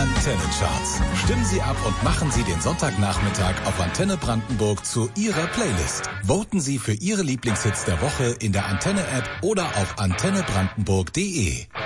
Antenne Charts. Stimmen Sie ab und machen Sie den Sonntagnachmittag auf Antenne Brandenburg zu Ihrer Playlist. Voten Sie für Ihre Lieblingshits der Woche in der Antenne-App oder auf antennebrandenburg.de.